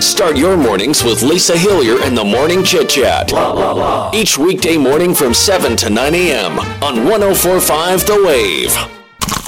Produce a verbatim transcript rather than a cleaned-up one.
Start your mornings with Lisa Hillier and the Morning Chit Chat. Each weekday morning from seven to nine a.m. on one oh four point five The Wave.